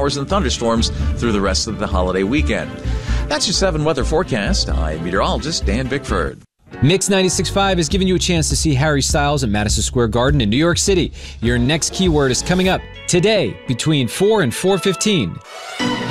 showers and thunderstorms through the rest of the holiday weekend. That's your 7 weather forecast. I'm meteorologist Dan Bickford. Mix 96.5 is giving you a chance to see Harry Styles at Madison Square Garden in New York City. Your next keyword is coming up today between 4 and 4:15.